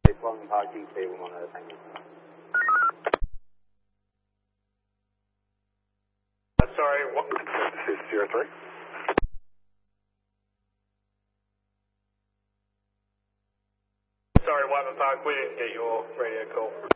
Following parking table on Earth, thank you. Sorry, what? This is 03. Sorry, Wyman Park, we didn't get your radio call.